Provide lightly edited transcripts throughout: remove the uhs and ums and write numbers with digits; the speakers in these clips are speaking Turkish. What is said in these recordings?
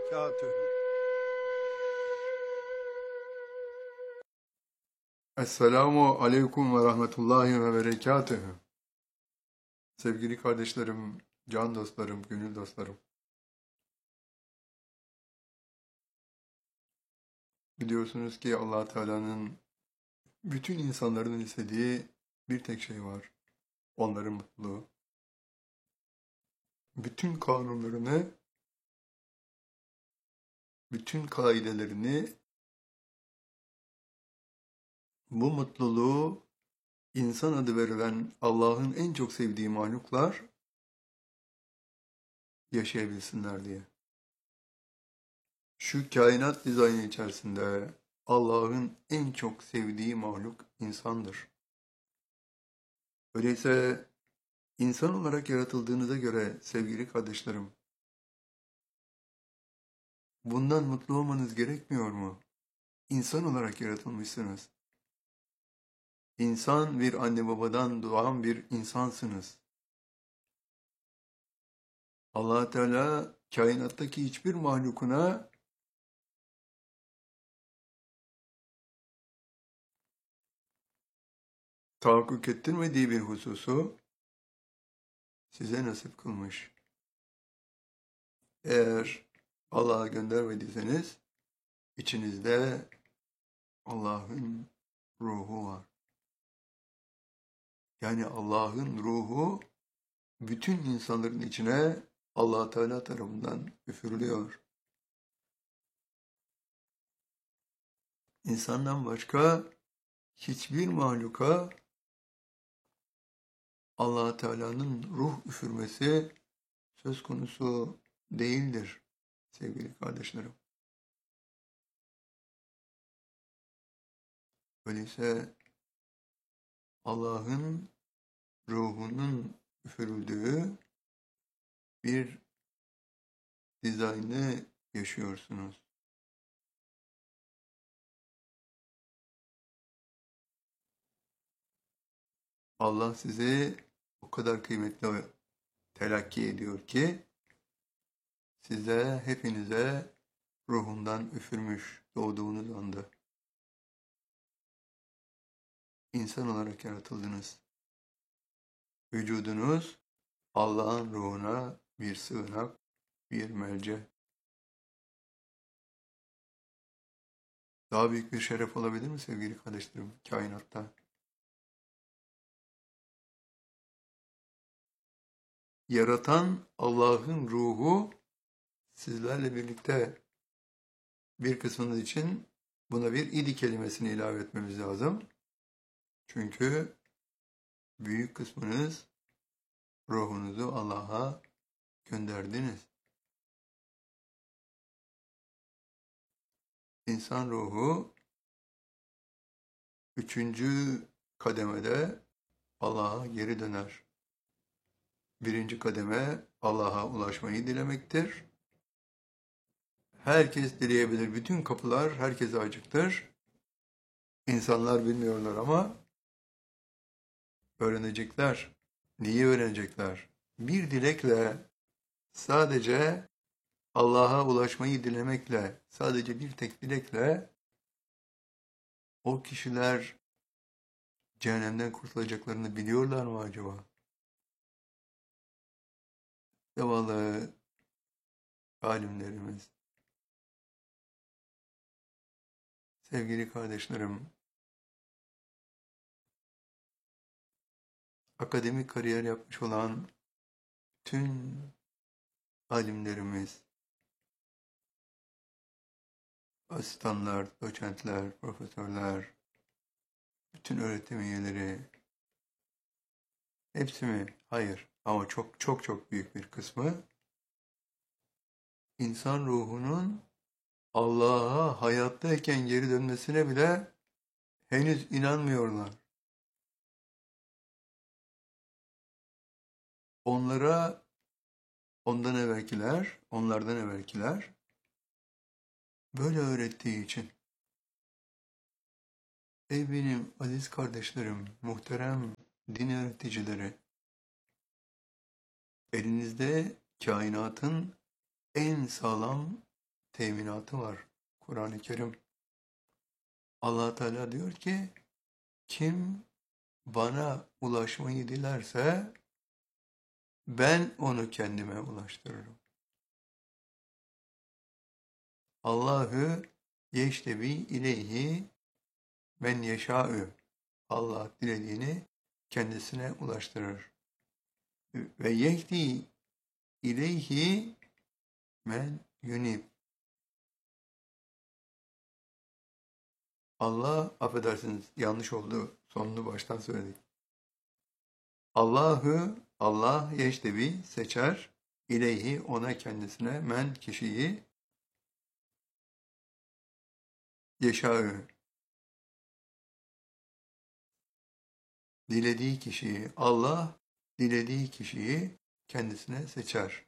وبركاته. Esselamu aleyküm ve rahmetullahi ve berekatühü. Sevgili kardeşlerim, can dostlarım, gönül dostlarım. Biliyorsunuz ki Allah Teala'nın bütün insanların istediği bir tek şey var. Onların mutluluğu. Bütün kanunlarını, bütün kaidelerini, bu mutluluğu insan adı verilen Allah'ın en çok sevdiği mahluklar yaşayabilsinler diye. Şu kainat dizaynı içerisinde Allah'ın en çok sevdiği mahluk insandır. Öyleyse insan olarak yaratıldığınıza göre sevgili kardeşlerim, bundan mutlu olmanız gerekmiyor mu? İnsan olarak yaratılmışsınız. İnsan bir anne babadan doğan bir insansınız. Allah Teala kainattaki hiçbir mahlukuna tahakkuk ettirmediği bir hususu size nasip kılmış. Eğer Allah'a göndermediyseniz içinizde Allah'ın ruhu var. Yani Allah'ın ruhu bütün insanların içine Allah Teala tarafından üfürülüyor. İnsandan başka hiçbir mahluka Allah Teala'nın ruh üfürmesi söz konusu değildir sevgili kardeşlerim. Öyleyse Allah'ın ruhunun üfürüldüğü bir dizaynı yaşıyorsunuz. Allah sizi o kadar kıymetli telakki ediyor ki size, hepinize ruhundan üfürmüş doğduğunuz anda. İnsan olarak yaratıldınız. Vücudunuz Allah'ın ruhuna bir sığınak, bir melce. Daha büyük bir şeref olabilir mi sevgili kardeşlerim kainatta? Yaratan Allah'ın ruhu sizlerle birlikte, bir kısmınız için buna bir idi kelimesini ilave etmemiz lazım. Çünkü büyük kısmınız ruhunuzu Allah'a gönderdiniz. İnsan ruhu üçüncü kademede Allah'a geri döner. Birinci kademe Allah'a ulaşmayı dilemektir. Herkes dileyebilir. Bütün kapılar herkese açıktır. İnsanlar bilmiyorlar ama öğrenecekler. Niye öğrenecekler? Bir dilekle, sadece Allah'a ulaşmayı dilemekle, sadece bir tek dilekle o kişiler cehennemden kurtulacaklarını biliyorlar mı acaba? Zavallı alimlerimiz, sevgili kardeşlerim, akademik kariyer yapmış olan tüm alimlerimiz, asistanlar, doçentler, profesörler, bütün öğretim üyeleri, hepsi mi? Hayır. Ama çok çok çok büyük bir kısmı insan ruhunun Allah'a hayattayken geri dönmesine bile henüz inanmıyorlar. Onlara onlardan evvelkiler böyle öğrettiği için. Ey benim aziz kardeşlerim, muhterem din öğreticileri, elinizde kainatın en sağlam teminatı var. Kur'an-ı Kerim. Allah Teala diyor ki, kim bana ulaşmayı dilerse ben onu kendime ulaştırırım. Allahu yeştebi ileyhi men yeşâ'ü. Allah dilediğini kendisine ulaştırır. Ve yehdi ileyhi men yunib. Allah, affedersiniz yanlış oldu. Sonunu baştan söyledik. Allah yeştebi seçer. İleyhi ona kendisine men kişiyi yeşâ'ü. Dilediği kişiyi, Allah dilediği kişiyi kendisine seçer.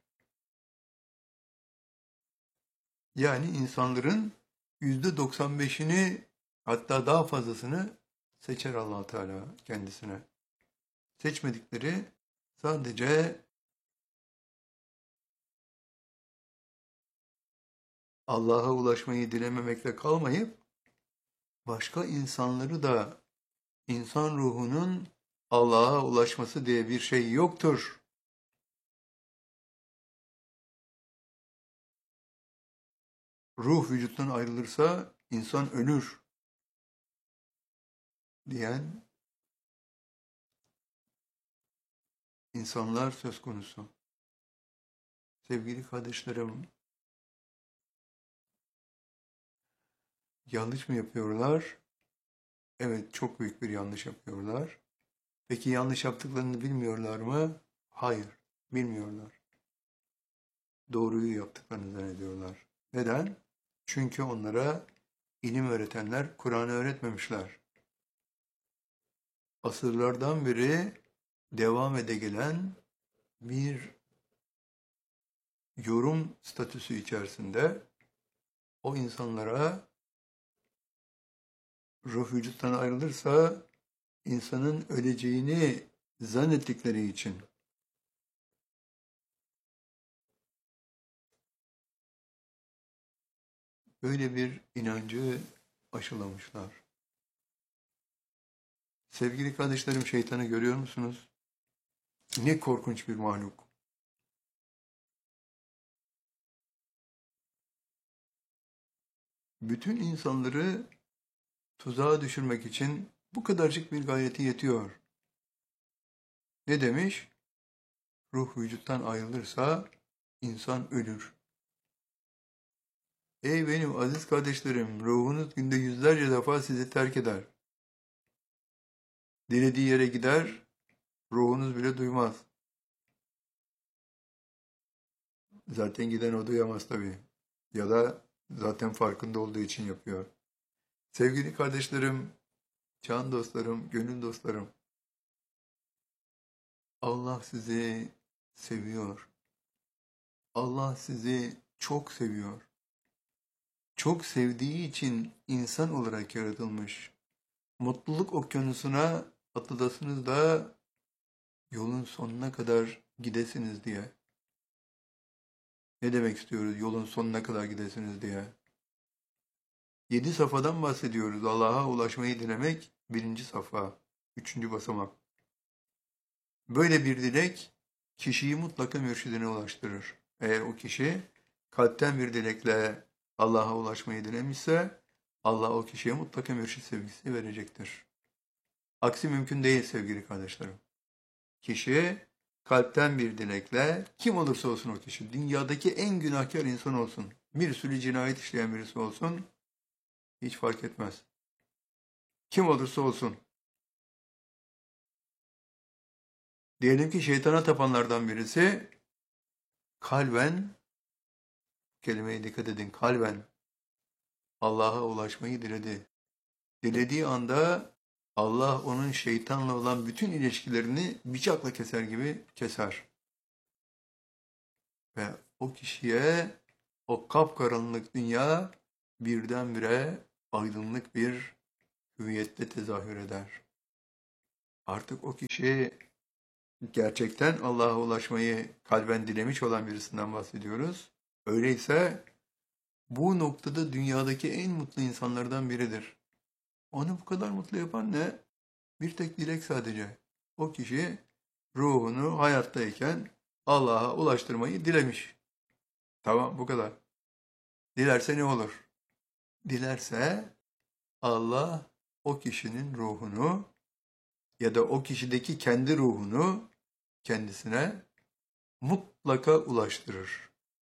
Yani insanların %95'ini hatta daha fazlasını seçer Allah Teala kendisine. Seçmedikleri sadece Allah'a ulaşmayı dilememekle kalmayıp başka insanları da insan ruhunun Allah'a ulaşması diye bir şey yoktur. Ruh vücuttan ayrılırsa insan ölür diyen insanlar söz konusu. Sevgili kardeşlerim, yanlış mı yapıyorlar? Evet, çok büyük bir yanlış yapıyorlar. Peki yanlış yaptıklarını bilmiyorlar mı? Hayır, bilmiyorlar. Doğruyu yaptıklarını zannediyorlar. Neden? Çünkü onlara ilim öğretenler Kur'an'ı öğretmemişler. Asırlardan beri devam ede gelen bir yorum statüsü içerisinde o insanlara ruh vücuttan ayrılırsa insanın öleceğini zannettikleri için böyle bir inancı aşılamışlar. Sevgili kardeşlerim, şeytanı görüyor musunuz? Ne korkunç bir mahluk. Bütün insanları tuzağa düşürmek için bu kadarcık bir gayreti yetiyor. Ne demiş? Ruh vücuttan ayrılırsa insan ölür. Ey benim aziz kardeşlerim, ruhunuz günde yüzlerce defa sizi terk eder. Dilediği yere gider, ruhunuz bile duymaz. Zaten giden o duyamaz tabii. Ya da zaten farkında olduğu için yapıyor. Sevgili kardeşlerim, can dostlarım, gönül dostlarım, Allah sizi seviyor. Allah sizi çok seviyor. Çok sevdiği için insan olarak yaratılmış. Mutluluk okyanusuna atılasınız da yolun sonuna kadar gidesiniz diye. Ne demek istiyoruz yolun sonuna kadar gidesiniz diye? 7 safhadan bahsediyoruz. Allah'a ulaşmayı dilemek birinci safha, üçüncü basamak. Böyle bir dilek kişiyi mutlaka mürşidine ulaştırır. Eğer o kişi kalpten bir dilekle Allah'a ulaşmayı dilemişse Allah o kişiye mutlaka mürşid sevgisi verecektir. Aksi mümkün değil sevgili kardeşlerim. Kişi kalpten bir dilekle kim olursa olsun o kişi, dünyadaki en günahkar insan olsun, bir sürü cinayet işleyen birisi olsun, hiç fark etmez. Kim olursa olsun. Diyelim ki şeytana tapanlardan birisi kalben, kelimeye dikkat edin, kalben Allah'a ulaşmayı diledi. Dilediği anda Allah onun şeytanla olan bütün ilişkilerini bıçakla keser gibi keser. Ve o kişiye o kapkaranlık dünya birdenbire aydınlık bir hüviyette tezahür eder. Artık o kişi gerçekten Allah'a ulaşmayı kalben dilemiş olan birisinden bahsediyoruz. Öyleyse bu noktada dünyadaki en mutlu insanlardan biridir. Onu bu kadar mutlu yapan ne? Bir tek dilek sadece. O kişi ruhunu hayattayken Allah'a ulaştırmayı dilemiş. Tamam, bu kadar. Dilerse ne olur? Dilerse Allah o kişinin ruhunu ya da o kişideki kendi ruhunu kendisine mutlaka ulaştırır.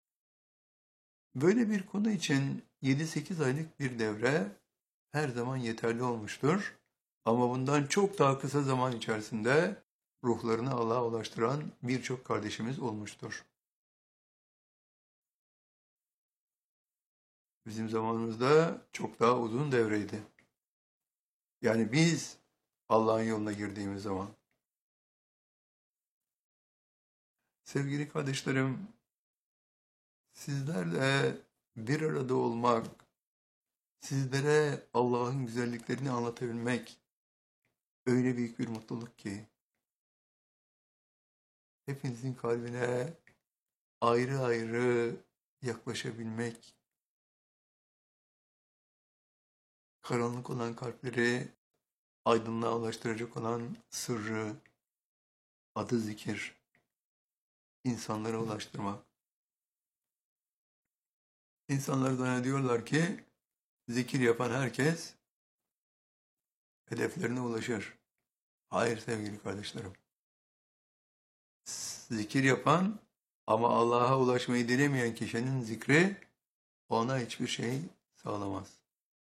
Böyle bir konu için 7-8 aylık bir devre her zaman yeterli olmuştur. Ama bundan çok daha kısa zaman içerisinde ruhlarını Allah'a ulaştıran birçok kardeşimiz olmuştur. Bizim zamanımızda çok daha uzun devreydi. Yani biz Allah'ın yoluna girdiğimiz zaman. Sevgili kardeşlerim, sizlerle bir arada olmak, sizlere Allah'ın güzelliklerini anlatabilmek öyle büyük bir mutluluk ki hepinizin kalbine ayrı ayrı yaklaşabilmek, karanlık olan kalpleri aydınlığa ulaştıracak olan sırrı, adı zikir, insanlara ulaştırmak. İnsanlar zannediyorlar ki zikir yapan herkes hedeflerine ulaşır. Hayır sevgili kardeşlerim. Zikir yapan ama Allah'a ulaşmayı dilemeyen kişinin zikri ona hiçbir şey sağlamaz.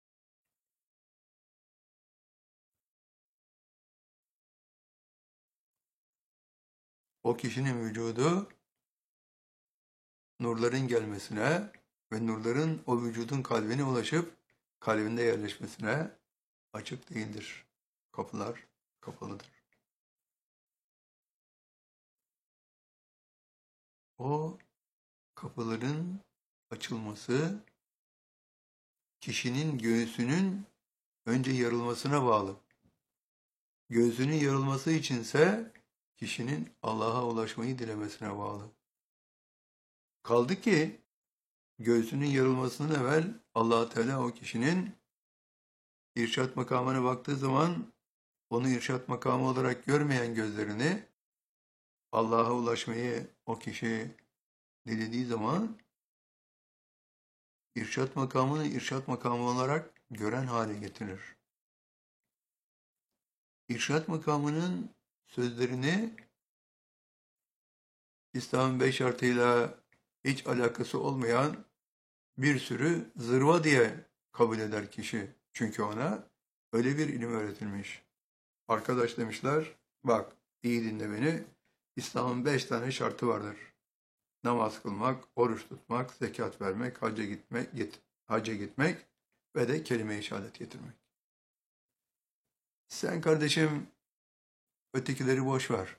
O kişinin vücudu nurların gelmesine ve nurların o vücudun kalbine ulaşıp kalbinde yerleşmesine açık değildir. Kapılar kapalıdır. O kapıların açılması kişinin göğsünün önce yarılmasına bağlı. Göğsünün yarılması içinse kişinin Allah'a ulaşmayı dilemesine bağlı. Kaldı ki göğsünün yarılmasından evvel Allah Teala o kişinin irşat makamına baktığı zaman onu irşat makamı olarak görmeyen gözlerini Allah'a ulaşmayı o kişi dilediği zaman irşat makamını irşat makamı olarak gören hale getirir. İrşat makamının sözlerini İslam'ın 5 şartıyla hiç alakası olmayan bir sürü zırva diye kabul eder kişi. Çünkü ona öyle bir ilim öğretilmiş. Arkadaş demişler, bak iyi dinle beni, İslam'ın 5 tane şartı vardır. Namaz kılmak, oruç tutmak, zekat vermek, hacca gitmek ve de kelime-i şehadet getirmek. Sen kardeşim ötekileri boş ver.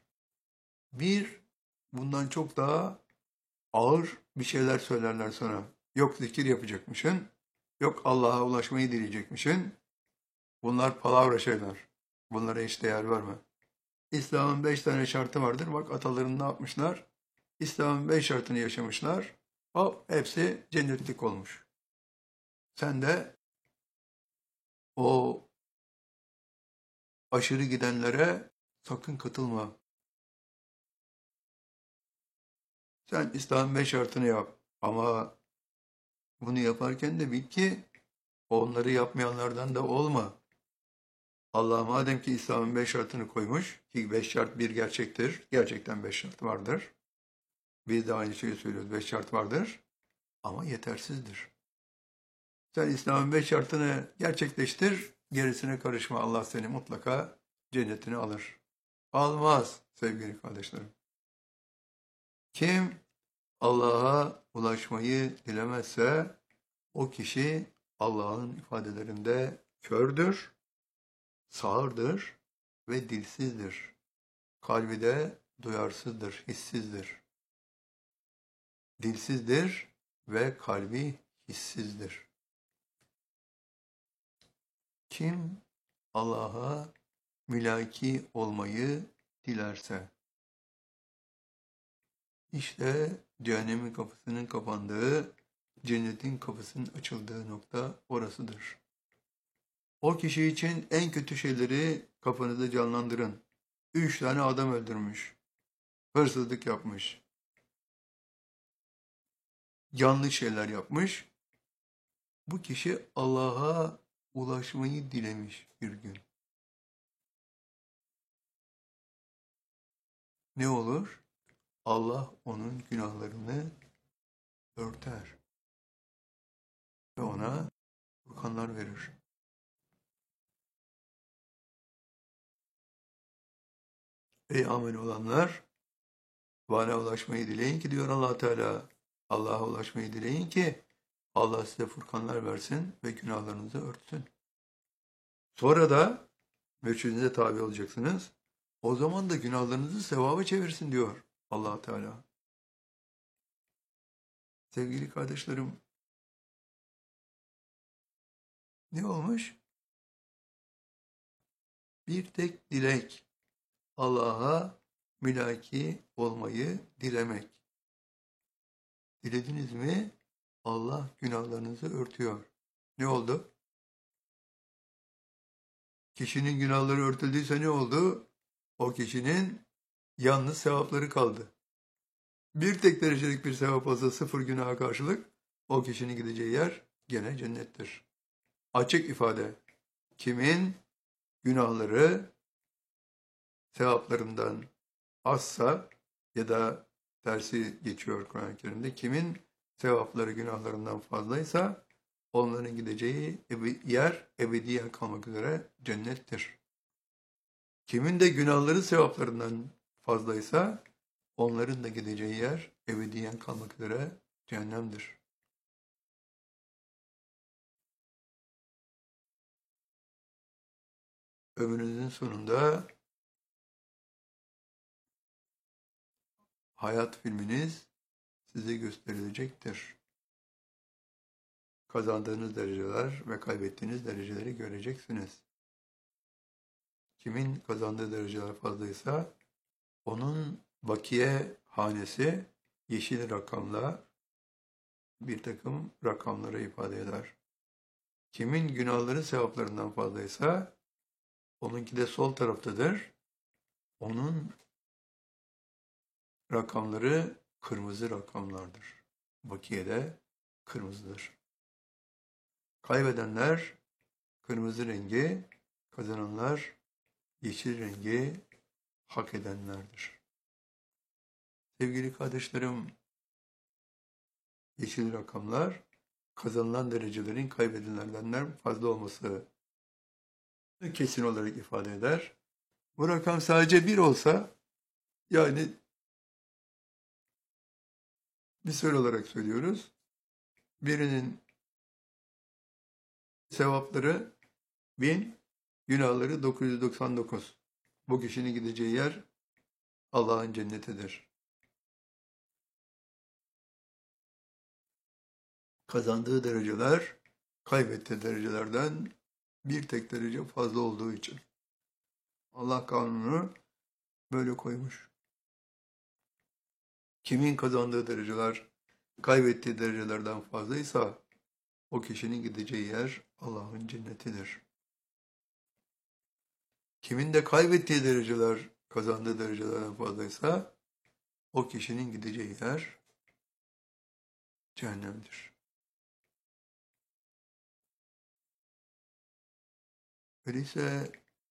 Bundan çok daha ağır bir şeyler söylerler sana. Yok zikir yapacakmışsın, yok Allah'a ulaşmayı dileyecekmişsin. Bunlar palavra şeyler. Bunlara hiç değer verme. İslam'ın 5 tane şartı vardır. Bak ataların ne yapmışlar? İslam'ın 5 şartını yaşamışlar. Hop hepsi cennetlik olmuş. Sen de o aşırı gidenlere sakın katılma. Sen İslam'ın 5 şartını yap. Ama bunu yaparken de bil ki onları yapmayanlardan da olma. Allah madem ki İslam'ın 5 şartını koymuş, ki 5 şart bir gerçektir. Gerçekten 5 şart vardır. Biz de aynı şeyi söylüyoruz. 5 şart vardır ama yetersizdir. Sen İslam'ın 5 şartını gerçekleştir, gerisine karışma. Allah seni mutlaka cennetine alır. Almaz sevgili kardeşlerim. Kim Allah'a ulaşmayı dilemezse o kişi Allah'ın ifadelerinde kördür, sağırdır ve dilsizdir. Kalbi de duyarsızdır, hissizdir. Dilsizdir ve kalbi hissizdir. Kim Allah'a mülaki olmayı dilerse, işte cehennemin kapısının kapandığı cennetin kapısının açıldığı nokta orasıdır. O kişi için en kötü şeyleri kafanızda canlandırın. 3 tane adam öldürmüş, hırsızlık yapmış, yanlış şeyler yapmış. Bu kişi Allah'a ulaşmayı dilemiş bir gün. Ne olur? Allah onun günahlarını örter ve ona furkanlar verir. Ey amel olanlar, bana ulaşmayı dileyin ki diyor Allah Teala. Allah'a ulaşmayı dileyin ki Allah size furkanlar versin ve günahlarınızı örtsün. Sonra da meçhulünüze tabi olacaksınız. O zaman da günahlarınızı sevaba çevirsin diyor Allah Teala. Sevgili kardeşlerim, ne olmuş? Bir tek dilek. Allah'a mülaki olmayı dilemek. Dilediniz mi? Allah günahlarınızı örtüyor. Ne oldu? Kişinin günahları örtüldüyse ne oldu? O kişinin yalnız sevapları kaldı. Bir tek derecelik bir sevap olsa 0 günaha karşılık o kişinin gideceği yer gene cennettir. Açık ifade. Kimin günahları sevaplarından azsa ya da tersi geçiyor Kur'an-ı Kerim'de. Kimin sevapları günahlarından fazlaysa onların gideceği yer ebediyen kalmak üzere cennettir. Kimin de günahları sevaplarından fazlaysa onların da gideceği yer ebediyen kalmak üzere cehennemdir. Ömrünüzün sonunda hayat filminiz size gösterilecektir. Kazandığınız dereceler ve kaybettiğiniz dereceleri göreceksiniz. Kimin kazandığı dereceler fazlaysa onun bakiye hanesi yeşil rakamla bir takım rakamları ifade eder. Kimin günahları sevaplarından fazlaysa onunki de sol taraftadır. Onun rakamları kırmızı rakamlardır. Bakiye de kırmızıdır. Kaybedenler kırmızı rengi, kazananlar yeşil rengi hak edenlerdir. Sevgili kardeşlerim, yeşil rakamlar kazanılan derecelerin kaybedilenlerden fazla olması kesin olarak ifade eder. Bu rakam sadece 1 olsa, yani misal olarak söylüyoruz, birinin sevapları 1000, günahları 999. Bu kişinin gideceği yer Allah'ın cennetidir. Kazandığı dereceler kaybettiği derecelerden bir tek derece fazla olduğu için. Allah kanunu böyle koymuş. Kimin kazandığı dereceler kaybettiği derecelerden fazlaysa o kişinin gideceği yer Allah'ın cennetidir. Kimin de kaybettiği dereceler kazandığı derecelerden fazlaysa o kişinin gideceği yer cehennemdir. Öyleyse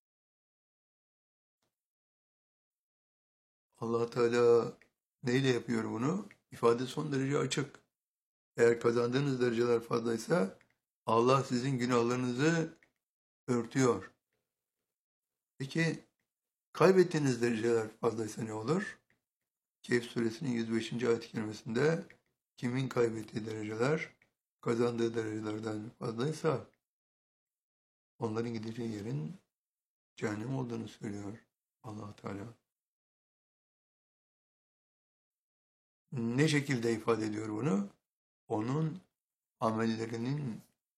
Allah Teala neyle yapıyor bunu? İfade son derece açık. Eğer kazandığınız dereceler fazlaysa Allah sizin günahlarınızı örtüyor. Peki kaybettiğiniz dereceler fazlaysa ne olur? Kehf suresinin 105. ayet-i kerimesinde kimin kaybettiği dereceler kazandığı derecelerden fazlaysa onların gideceği yerin cehennem olduğunu söylüyor Allah Teala. Ne şekilde ifade ediyor bunu? Onun amellerinin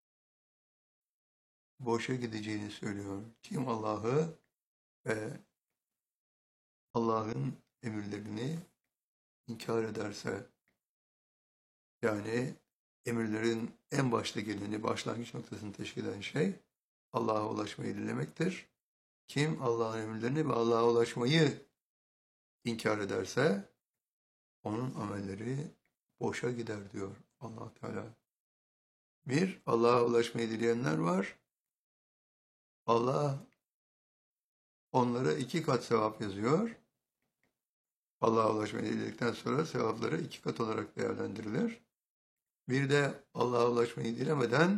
boşa gideceğini söylüyor. Kim Allah'ı ve Allah'ın emirlerini inkar ederse, yani emirlerin en başta geleni, başlangıç noktasını teşkil eden şey Allah'a ulaşmayı dilemektir. Kim Allah'ın emirlerini ve Allah'a ulaşmayı inkar ederse onun amelleri boşa gider diyor Allah Teala. Bir, Allah'a ulaşmayı dileyenler var. Allah onlara 2 kat sevap yazıyor. Allah'a ulaşmayı diledikten sonra sevapları 2 kat olarak değerlendirilir. Bir de Allah'a ulaşmayı dilemeden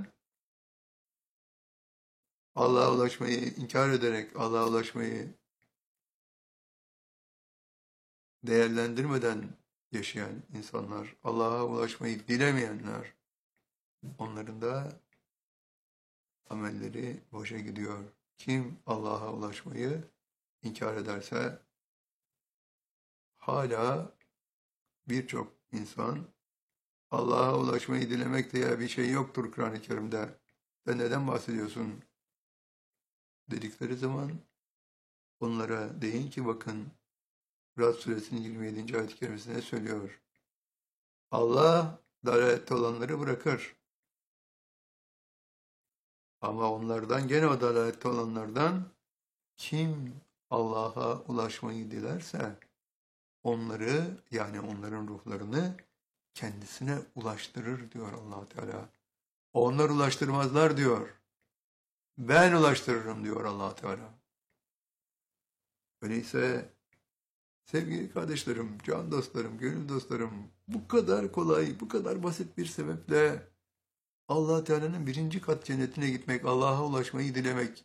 Allah'a ulaşmayı inkar ederek Allah'a ulaşmayı değerlendirmeden yaşayan insanlar, Allah'a ulaşmayı dilemeyenler, onların da amelleri boşa gidiyor. Kim Allah'a ulaşmayı inkar ederse hala birçok insan Allah'a ulaşmayı dilemek diye bir şey yoktur Kur'an-ı Kerim'de. Sen neden bahsediyorsun? Dedikleri zaman onlara deyin ki bakın Rad suresinin 27. ayet-i kerimesine söylüyor. Allah dalalette olanları bırakır. Ama onlardan gene o dalalette olanlardan kim Allah'a ulaşmayı dilerse onları yani onların ruhlarını kendisine ulaştırır diyor Allah Teala. Onlar ulaştırmazlar diyor. Ben ulaştırırım diyor Allah Teala. Öyleyse sevgili kardeşlerim, can dostlarım, gönül dostlarım, bu kadar kolay, bu kadar basit bir sebeple Allah Teala'nın 1. kat cennetine gitmek, Allah'a ulaşmayı dilemek.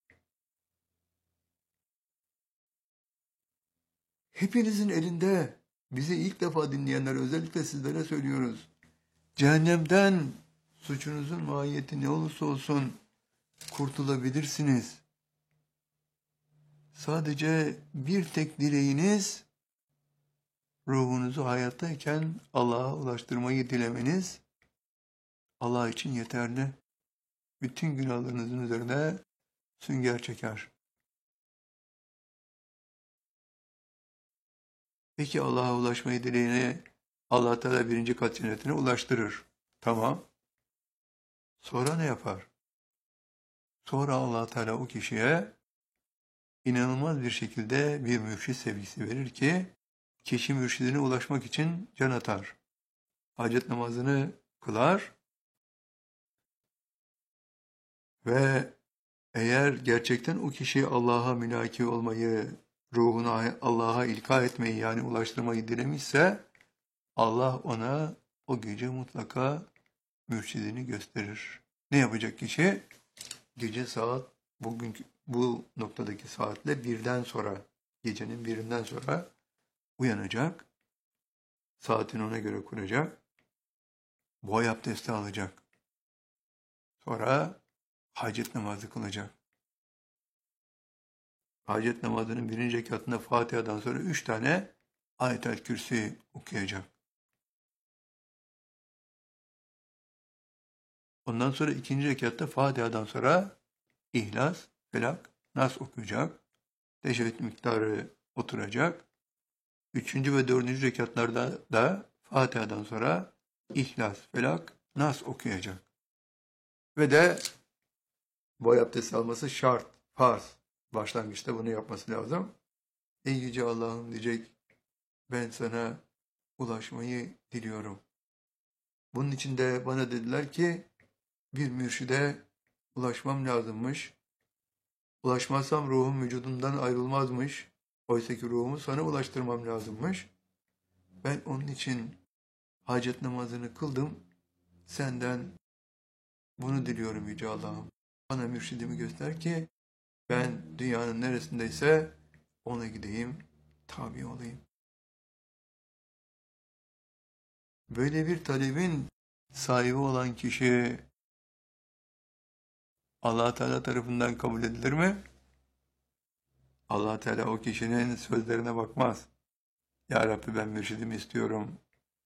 Hepinizin elinde. Bizi ilk defa dinleyenler özellikle sizlere söylüyoruz. Cehennemden suçunuzun mahiyeti ne olursa olsun kurtulabilirsiniz. Sadece bir tek dileğiniz ruhunuzu hayattayken Allah'a ulaştırmayı dilemeniz Allah için yeterli. Bütün günahlarınızın üzerine sünger çeker. Peki Allah'a ulaşmayı dileyene Allah Teala 1. kat cennetine ulaştırır. Tamam. Sonra ne yapar? Sonra Allah Teala o kişiye inanılmaz bir şekilde bir mürşid sevgisi verir ki kişi mürşidine ulaşmak için can atar. Hacet namazını kılar ve eğer gerçekten o kişi Allah'a münaki olmayı, ruhunu Allah'a ilka etmeyi yani ulaştırmayı dilemişse Allah ona o gece mutlaka mürşidini gösterir. Ne yapacak kişi? Gece saat bugünkü bu noktadaki saatle 1'den sonra gecenin 1'inden sonra uyanacak. Saatini ona göre kuracak. Boy abdesti alacak. Sonra hacet namazı kılacak. Hacet namazının 1. rekatında Fatiha'dan sonra 3 tane Ayet-el Kürsi okuyacak. Ondan sonra 2. rekatta Fatiha'dan sonra İhlas, Felak, Nas okuyacak. Teşehhüd miktarı oturacak. 3. ve 4. rekatlarda da Fatiha'dan sonra İhlas, Felak, Nas okuyacak. Ve de boy abdesti alması şart, farz. Başlangıçta bunu yapması lazım. Ey Yüce Allah'ım diyecek, ben sana ulaşmayı diliyorum. Bunun için de bana dediler ki bir mürşide ulaşmam lazımmış. Ulaşmazsam ruhum vücudumdan ayrılmazmış. Oysa ki ruhumu sana ulaştırmam lazımmış. Ben onun için hacet namazını kıldım. Senden bunu diliyorum Yüce Allah'ım. Bana mürşidimi göster ki ben dünyanın neresindeyse ona gideyim, tabi olayım. Böyle bir talebin sahibi olan kişi Allah Teala tarafından kabul edilir mi? Allah Teala o kişinin sözlerine bakmaz. Ya Rabbi ben mürşidimi istiyorum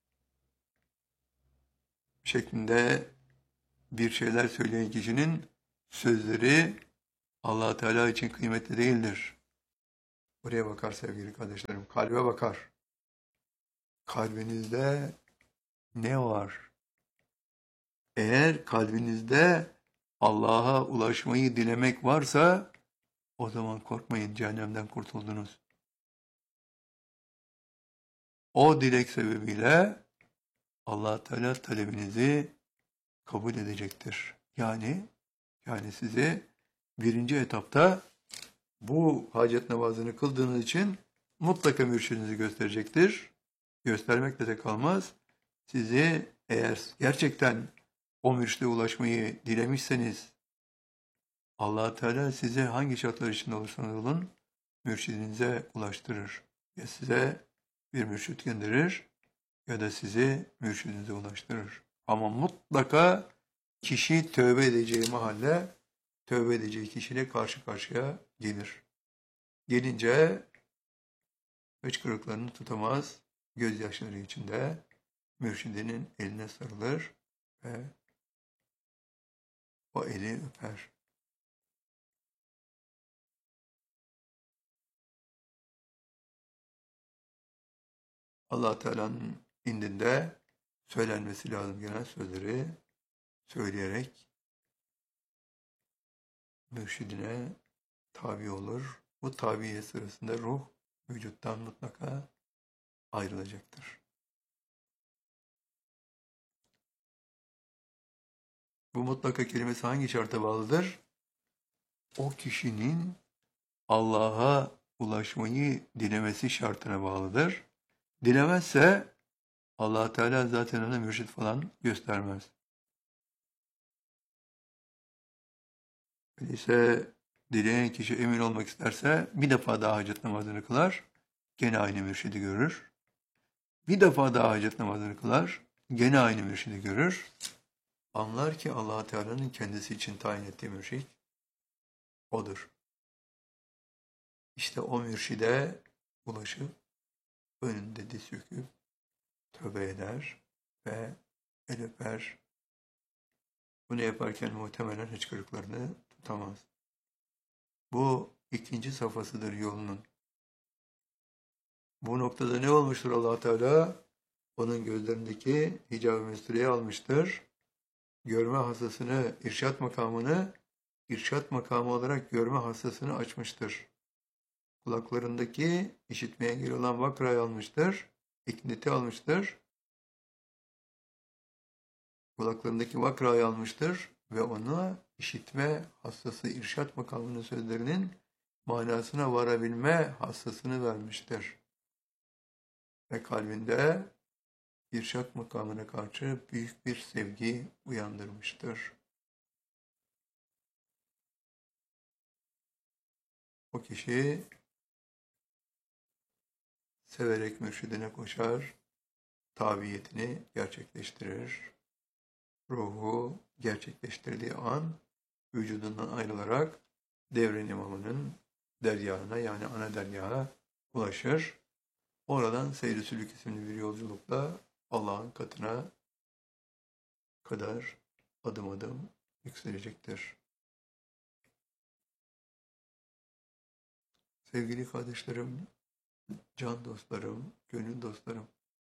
şeklinde bir şeyler söyleyen kişinin sözleri Allah Teala için kıymetli değildir. Buraya bakar sevgili kardeşlerim, kalbe bakar. Kalbinizde ne var? Eğer kalbinizde Allah'a ulaşmayı dilemek varsa o zaman korkmayın, cehennemden kurtuldunuz. O dilek sebebiyle Allah Teala talebinizi kabul edecektir. Yani sizi birinci etapta bu hacet namazını kıldığınız için mutlaka mürşidinizi gösterecektir. Göstermekle de kalmaz. Sizi eğer gerçekten o mürşide ulaşmayı dilemişseniz Allah Teala size hangi şartlar içinde olursanız olun mürşidinize ulaştırır. Ya size bir mürşit gönderir ya da sizi mürşidinize ulaştırır. Ama mutlaka kişi tövbe edeceği mahalle tövbe edeceği kişiyle karşı karşıya gelir. Gelince hıçkırıklarını tutamaz, gözyaşları içinde mürşidinin eline sarılır ve o eli öper. Allah Teala'nın indinde söylenmesi lazım gelen sözleri söyleyerek mürşidine tabi olur. Bu tabiyet sırasında ruh vücuttan mutlaka ayrılacaktır. Bu mutlaka kelimesi hangi şarta bağlıdır? O kişinin Allah'a ulaşmayı dilemesi şartına bağlıdır. Dilemezse Allah Teala zaten ona mürşit falan göstermez. Öyleyse dileyen kişi emin olmak isterse bir defa daha hacet namazını kılar, gene aynı mürşidi görür. Bir defa daha hacet namazını kılar, gene aynı mürşidi görür. Anlar ki Allah Teala'nın kendisi için tayin ettiği mürşit odur. İşte o mürşide ulaşıp önünde diz çöküp tövbe eder ve el öper. Bunu yaparken muhtemelen hıçkırıklarını tutamaz. Bu ikinci safhasıdır yolunun. Bu noktada ne olmuştur Allah Teala? Onun gözlerindeki hicab-ı mestureye almıştır. Görme hastasını, irşat makamı olarak görme hastasını açmıştır. Kulaklarındaki işitmeye engel olan vakrayı almıştır. İkneti almıştır. Kulaklarındaki vakrayı almıştır ve ona işitme hastası irşat makamının sözlerinin manasına varabilme hastasını vermiştir. Ve kalbinde irşat makamına karşı büyük bir sevgi uyandırmıştır. O kişi severek mürşidine koşar, tabiyetini gerçekleştirir. Ruhu gerçekleştirdiği an vücudundan ayrılarak devrin imamının deryağına yani ana deryaha ulaşır. Oradan Seyr-i Sülük isimli bir yolculukla Allah'ın katına kadar adım adım yükselecektir. Sevgili kardeşlerim, can dostlarım, gönül dostlarım,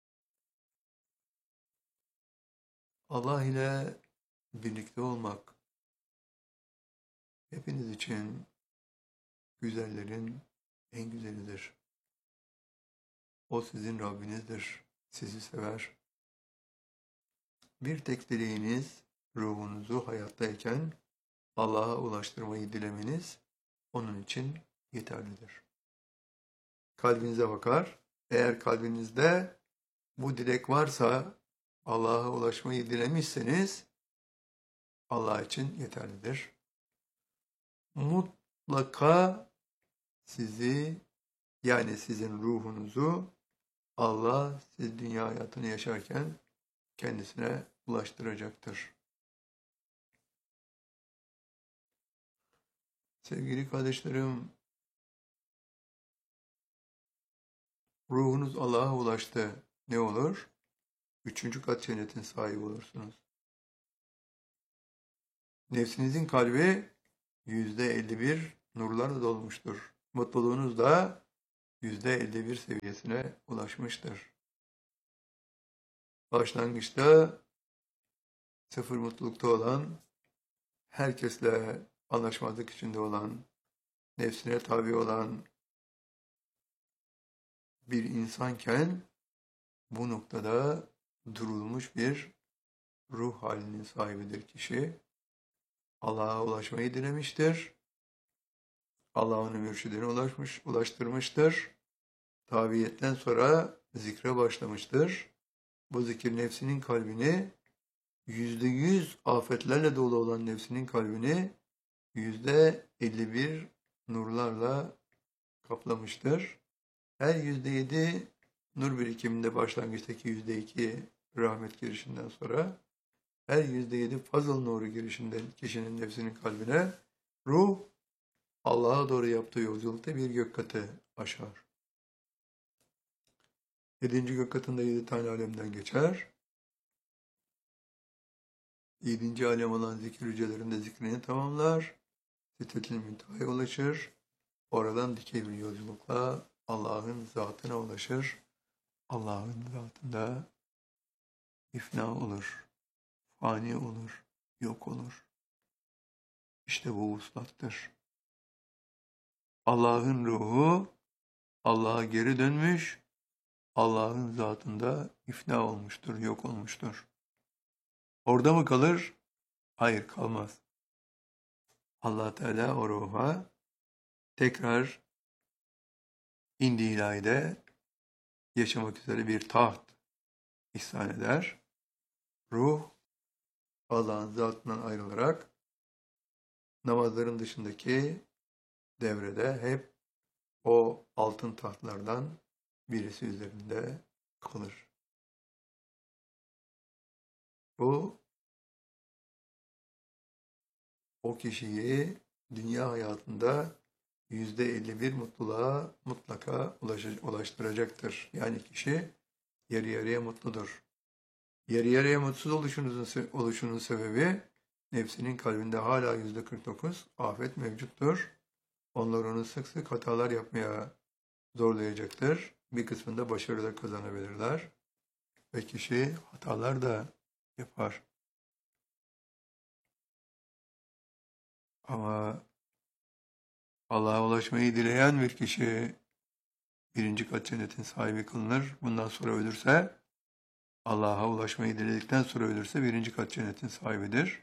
Allah ile birlikte olmak hepiniz için güzellerin en güzelidir. O sizin Rabbinizdir, sizi sever. Bir tek dileğiniz ruhunuzu hayattayken Allah'a ulaştırmayı dilemeniz onun için yeterlidir. Kalbinize bakar. Eğer kalbinizde bu dilek varsa Allah'a ulaşmayı dilemişseniz Allah için yeterlidir. Mutlaka sizi yani sizin ruhunuzu Allah siz dünya hayatını yaşarken kendisine ulaştıracaktır. Sevgili kardeşlerim, ruhunuz Allah'a ulaştı. Ne olur? Üçüncü kat cennetin sahibi olursunuz. Nefsinizin kalbi %51 nurlarla dolmuştur. Mutluluğunuz da %51 seviyesine ulaşmıştır. Başlangıçta sıfır mutlulukta olan, herkesle anlaşmazlık içinde olan, nefsine tabi olan bir insanken bu noktada durulmuş bir ruh halinin sahibidir kişi. Allah'a ulaşmayı dilemiştir. Allah onu mürşidine ulaştırmıştır. Tabiyetten sonra zikre başlamıştır. Bu zikir nefsinin kalbini, %100 afetlerle dolu olan nefsinin kalbini %51 nurlarla kaplamıştır. Her %7 nur birikiminde başlangıçtaki %2 rahmet girişinden sonra her %7 fazıl nuru girişinden kişinin nefsinin kalbine ruh Allah'a doğru yaptığı yolculukta bir gök katı aşar. 7. gök katında 7 tane alemden geçer. 7. alem olan zikir hücrelerinde zikrini tamamlar. Sidretil Münteha'ya ulaşır. Oradan dikey bir yolculukla Allah'ın zatına ulaşır. Allah'ın zatında ifna olur, fani olur, yok olur. İşte bu vuslattır. Allah'ın ruhu Allah'a geri dönmüş, Allah'ın zatında ifna olmuştur, yok olmuştur. Orada mı kalır? Hayır, kalmaz. Allah Teala o ruha tekrar indi ilahide yaşamak üzere bir taht ihsan eder. Ruh Allah'ın zatından ayrılarak namazların dışındaki devrede hep o altın tahtlardan birisi üzerinde kalır. Bu o kişiyi dünya hayatında %51 mutluluğa mutlaka ulaştıracaktır. Yani kişi yarı yarıya mutludur. Yarı yarıya mutsuz oluşunun sebebi nefsinin kalbinde hala %49 afet mevcuttur. Onlar onu sık sık hatalar yapmaya zorlayacaktır. Bir kısmında başarılar kazanabilirler. Ve kişi hatalar da yapar. Ama Allah'a ulaşmayı dileyen bir kişi birinci kat cennetin sahibi kılınır. Bundan sonra ölürse, Allah'a ulaşmayı diledikten sonra ölürse birinci kat cennetin sahibidir.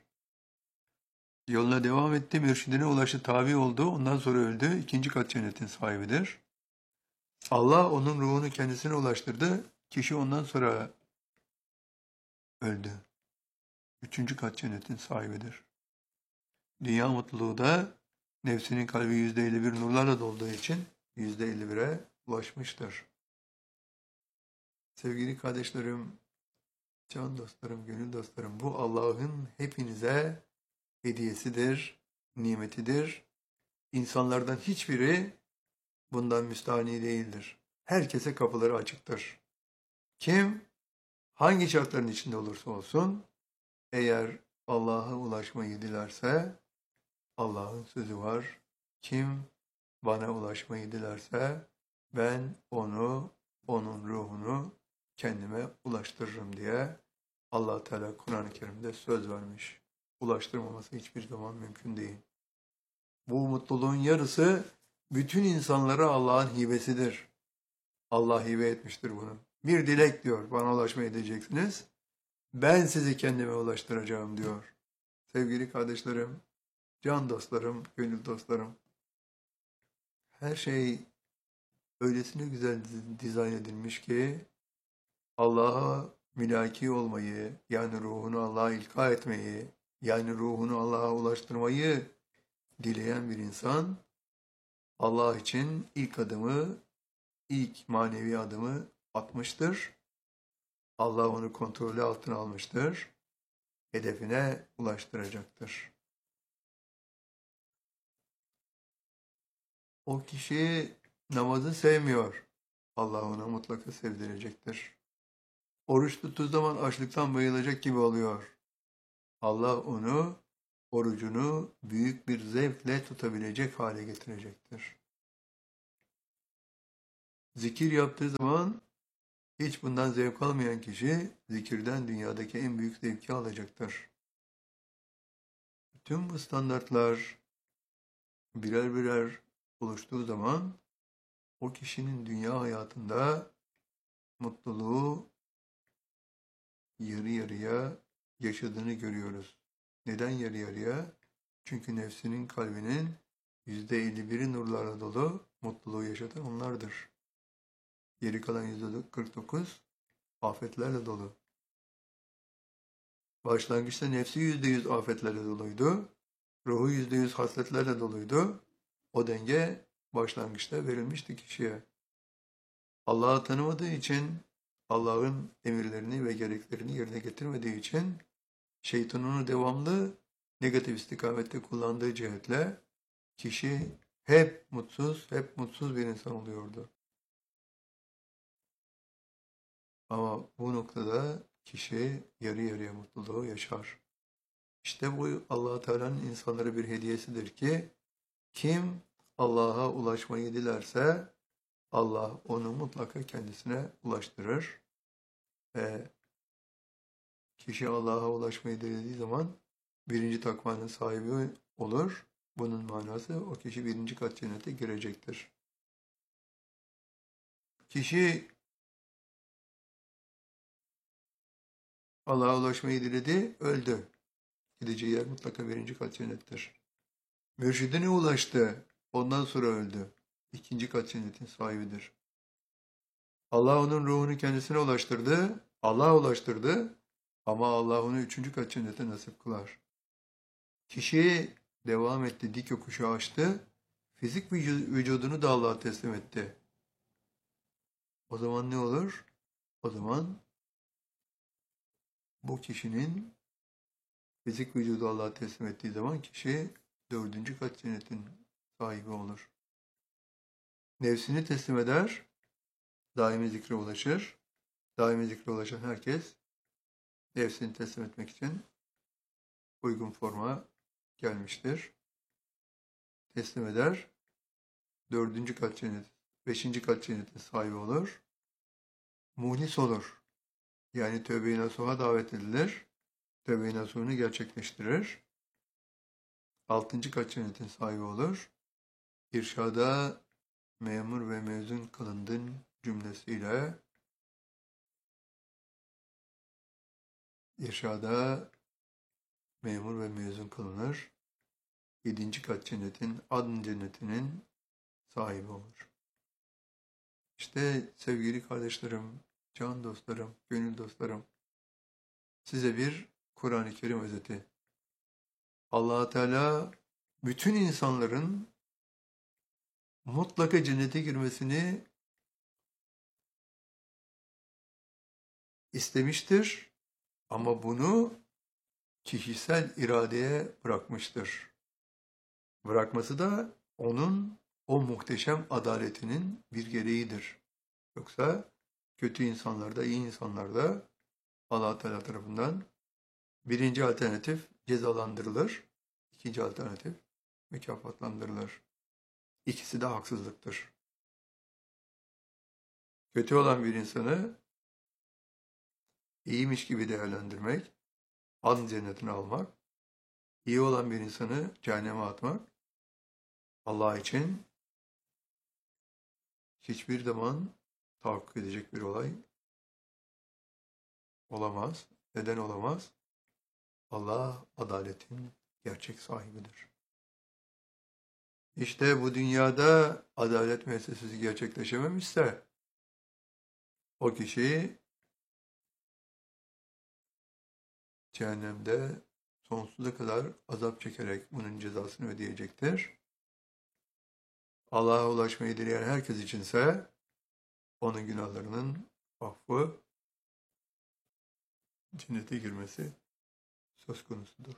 Yoluna devam etti, mürşidine ulaştı, tabi oldu. Ondan sonra öldü, ikinci kat cennetin sahibidir. Allah onun ruhunu kendisine ulaştırdı. Kişi ondan sonra öldü. Üçüncü kat cennetin sahibidir. Dünya mutluluğu da nefsinin kalbi %51 nurlarla dolduğu için %51'e ulaşmıştır. Sevgili kardeşlerim, can dostlarım, gönül dostlarım, bu Allah'ın hepinize hediyesidir, nimetidir. İnsanlardan hiçbiri bundan müstahni değildir. Herkese kapıları açıktır. Kim, hangi şartların içinde olursa olsun, eğer Allah'a ulaşmayı dilerse, Allah'ın sözü var. Kim bana ulaşmayı dilerse, ben onu, onun ruhunu kendime ulaştırırım diye Allah Teala Kur'an-ı Kerim'de söz vermiş. Ulaştırmaması hiçbir zaman mümkün değil. Bu mutluluğun yarısı bütün insanlara Allah'ın hibesidir. Allah hibe etmiştir bunu. Bir dilek diyor, bana ulaşmayı edeceksiniz. Ben sizi kendime ulaştıracağım diyor. Sevgili kardeşlerim, can dostlarım, gönül dostlarım. Her şey öylesine güzel dizayn edilmiş ki Allah'a mülaki olmayı, yani ruhunu Allah'a ilka etmeyi, yani ruhunu Allah'a ulaştırmayı dileyen bir insan Allah için ilk adımı, ilk manevi adımı atmıştır. Allah onu kontrolü altına almıştır. Hedefine ulaştıracaktır. O kişi namazı sevmiyor. Allah ona mutlaka sevdirecektir. Oruç tuttuğu zaman açlıktan bayılacak gibi oluyor. Allah onu, orucunu büyük bir zevkle tutabilecek hale getirecektir. Zikir yaptığı zaman hiç bundan zevk almayan kişi zikirden dünyadaki en büyük zevki alacaktır. Tüm bu standartlar birer birer oluştuğu zaman o kişinin dünya hayatında mutluluğu yarı yarıya yaşadığını görüyoruz. Neden yarı yarıya? Çünkü nefsinin, kalbinin %51'i nurlarla dolu, mutluluğu yaşatan onlardır. Geri kalan %49 afetlerle dolu. Başlangıçta nefsi %100 afetlerle doluydu. Ruhu %100 hasletlerle doluydu. O denge başlangıçta verilmişti kişiye. Allah'ı tanımadığı için, Allah'ın emirlerini ve gereklerini yerine getirmediği için şeytan onu devamlı negatif istikamette kullandığı cihetle kişi hep mutsuz bir insan oluyordu. Ama bu noktada kişi yarı yarıya mutluluğu yaşar. İşte bu Allah-u Teala'nın insanlara bir hediyesidir ki kim Allah'a ulaşmayı dilerse Allah onu mutlaka kendisine ulaştırır. Ve kişi Allah'a ulaşmayı dilediği zaman birinci takvanın sahibi olur. Bunun manası o kişi birinci kat cennete girecektir. Kişi Allah'a ulaşmayı diledi, öldü. Gideceği yer mutlaka birinci kat cennettir. Mürşidine ulaştı, ondan sonra öldü. İkinci kat cennetin sahibidir. Allah onun ruhunu kendisine ulaştırdı, Allah'a ulaştırdı ama Allah onu üçüncü kat cennete nasip kılar. Kişi devam etti, dik yokuşu aştı, fizik vücudunu da Allah'a teslim etti. O zaman ne olur? O zaman bu kişinin fizik vücudu Allah'a teslim ettiği zaman kişi dördüncü kat cennetin sahibi olur. Nefsini teslim eder, daimi zikre ulaşır. Daimi zikre ulaşan herkes nefsini teslim etmek için uygun forma gelmiştir. Teslim eder, dördüncü kat cennet, beşinci kat cennetin sahibi olur. Muhlis olur. Yani tövbe-i nasuha davet edilir. Tövbe-i nasuhunu gerçekleştirir. Altıncı kat cennetin sahibi olur. İrşada memur ve mezun kılındın cümlesiyle irşada memur ve mezun kılınır. Yedinci kat cennetin, adn cennetinin sahibi olur. İşte sevgili kardeşlerim, can dostlarım, gönül dostlarım, size bir Kur'an-ı Kerim özeti. Allah Teala bütün insanların mutlaka cennete girmesini istemiştir ama bunu kişisel iradeye bırakmıştır. Bırakması da onun o muhteşem adaletinin bir gereğidir. Yoksa kötü insanlarda, iyi insanlarda Allah Teala tarafından birinci alternatif cezalandırılır, ikinci alternatif mükafatlandırılır. İkisi de haksızlıktır. Kötü olan bir insanı iyiymiş gibi değerlendirmek, adn cennetine almak, iyi olan bir insanı cehenneme atmak, Allah için hiçbir zaman tahakkuk edecek bir olay olamaz. Neden olamaz? Allah adaletin gerçek sahibidir. İşte bu dünyada adalet müessesesi gerçekleşememişse o kişi cehennemde sonsuza kadar azap çekerek bunun cezasını ödeyecektir. Allah'a ulaşmayı dileyen herkes içinse onun günahlarının affı, cennete girmesi söz konusudur.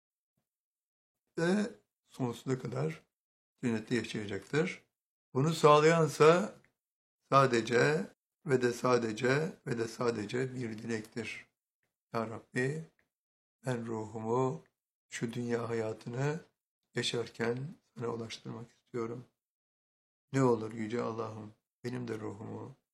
Ve sonsuza kadar cennette yaşayacaktır. Bunu sağlayansa sadece ve de sadece bir dilektir. Ya Rabbi, ben ruhumu şu dünya hayatını yaşarken sana ulaştırmak istiyorum. Ne olur Yüce Allah'ım, benim de ruhumu